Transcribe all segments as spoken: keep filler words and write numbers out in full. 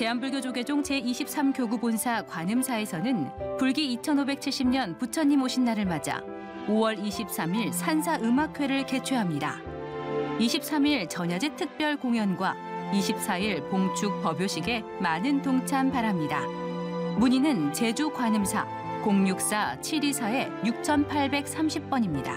대한불교조계종 제이십삼 교구 본사 관음사에서는 불기 이천오백칠십 년 부처님 오신 날을 맞아 오월 이십삼일 산사음악회를 개최합니다. 이십삼일 전야제 특별 공연과 이십사일 봉축 법요식에 많은 동참 바랍니다. 문의는 제주 관음사 공육사 칠이사 육팔삼공 번입니다.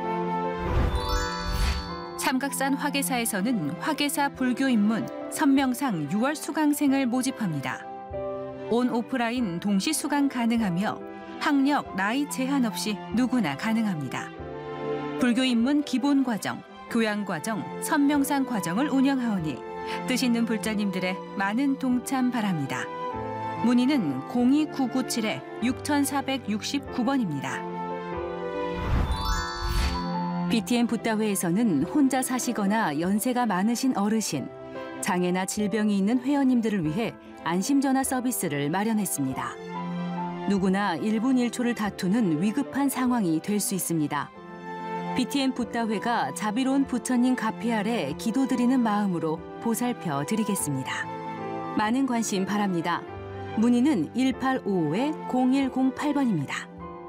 삼각산 화계사에서는 화계사 불교 입문 선명상 유월 수강생을 모집합니다. 온 오프라인 동시 수강 가능하며 학력, 나이 제한 없이 누구나 가능합니다. 불교 입문 기본 과정, 교양 과정, 선명상 과정을 운영하오니 뜻 있는 불자님들의 많은 동참 바랍니다. 문의는 공이구구칠 육사육구 번입니다. 비티엠 붓다회에서는 혼자 사시거나 연세가 많으신 어르신, 장애나 질병이 있는 회원님들을 위해 안심전화 서비스를 마련했습니다. 누구나 일 분 일 초를 다투는 위급한 상황이 될 수 있습니다. 비티엠 붓다회가 자비로운 부처님 가피 아래 기도드리는 마음으로 보살펴 드리겠습니다. 많은 관심 바랍니다. 문의는 일팔오오 공일공팔 번입니다.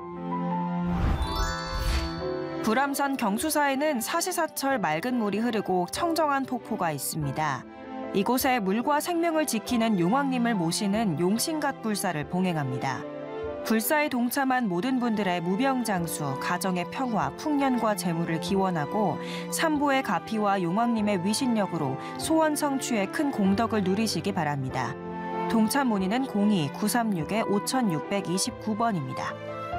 불암산 경수사에는 사시사철 맑은 물이 흐르고 청정한 폭포가 있습니다. 이곳에 물과 생명을 지키는 용왕님을 모시는 용신갓 불사를 봉행합니다. 불사에 동참한 모든 분들의 무병장수, 가정의 평화, 풍년과 재물을 기원하고 삼보의 가피와 용왕님의 위신력으로 소원 성취에 큰 공덕을 누리시기 바랍니다. 동참 문의는 공이 구삼육 오육이구 번입니다.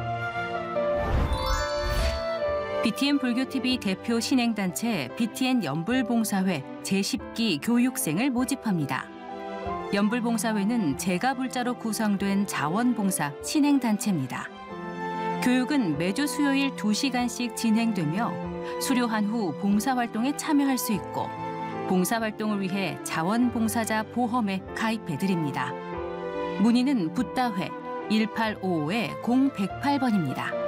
비티엠 불교티비 대표 신행단체 비티엔 연불봉사회 제십 기 교육생을 모집합니다. 연불봉사회는 제가불자로 구성된 자원봉사 신행단체입니다. 교육은 매주 수요일 두 시간씩 진행되며 수료한 후 봉사활동에 참여할 수 있고 봉사활동을 위해 자원봉사자 보험에 가입해드립니다. 문의는 붓다회 일팔오오 공백팔 번입니다.